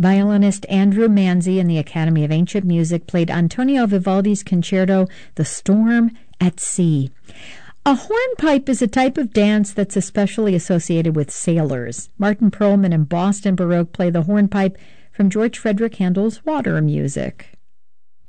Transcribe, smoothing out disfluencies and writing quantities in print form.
Violinist Andrew Manzi in the Academy of Ancient Music played Antonio Vivaldi's concerto, The Storm at Sea. A hornpipe is a type of dance that's especially associated with sailors. Martin Perlman and Boston Baroque play the hornpipe from George Frederick Handel's Water Music.